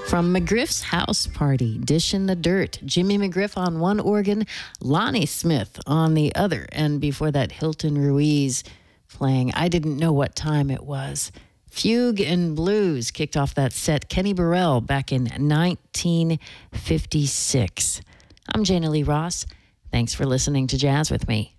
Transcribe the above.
From McGriff's House Party, Dish in the Dirt, Jimmy McGriff on one organ, Lonnie Smith on the other, and before that, Hilton Ruiz playing I Didn't Know What Time It Was. Fugue and Blues kicked off that set, Kenny Burrell, back in 1956. I'm Jana Lee Ross. Thanks for listening to Jazz with me.